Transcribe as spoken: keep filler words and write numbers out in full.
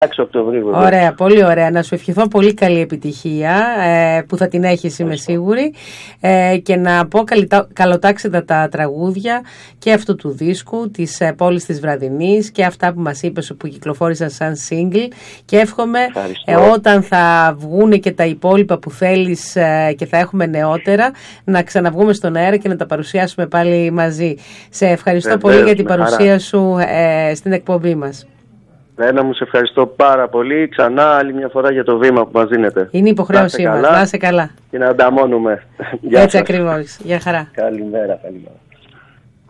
έξι Οκτωβρίου. Βέβαια. Ωραία, πολύ ωραία. Να σου ευχηθώ πολύ καλή επιτυχία, ε, που θα την έχεις, είμαι σίγουρη, ε, και να πω καλοτάξιτα τα τραγούδια και αυτού του δίσκου της ε, Πόλης της Βραδινής και αυτά που μας είπες που κυκλοφόρησαν σαν single, και εύχομαι ε, όταν θα βγούνε και τα υπόλοιπα που θέλεις ε, και θα έχουμε νεότερα, να ξαναβγούμε στον αέρα και να τα παρουσιάσουμε πάλι μαζί. Σε ευχαριστώ Βεβαίως, πολύ για την παρουσία χαρά. σου ε, στην εκπομπή μας. Ένα μου σε ευχαριστώ πάρα πολύ ξανά άλλη μια φορά για το βήμα που μας δίνετε. Είναι υποχρέωσή μας. Να είσαι καλά. Και να ανταμώνουμε. Έτσι ακριβώς. Γεια χαρά. Καλημέρα, καλημέρα.